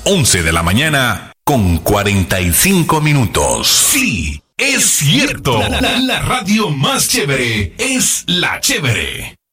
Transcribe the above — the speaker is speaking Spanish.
11 de la mañana con 45 minutos. Sí, es cierto. La radio más chévere es La Chévere.